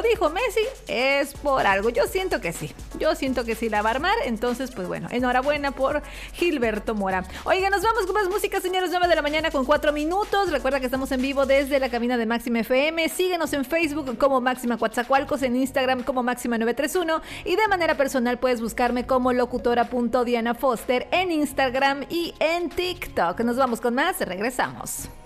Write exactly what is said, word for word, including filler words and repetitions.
dijo Messi, es por algo. Yo siento que sí. Yo siento que sí la va a armar. Entonces, pues bueno, enhorabuena por Gilberto Mora. Oiga, nos vamos con más música, señores. nueve de la mañana con cuatro minutos. Recuerda que estamos en vivo desde la cabina de Máxima F M. Síguenos en Facebook como Máxima Coatzacoalcos, en Instagram como Máxima nueve tres uno y de manera personal puedes buscarme como locutora.diana Foster en Instagram y en TikTok. Nos vamos con más. Regresamos.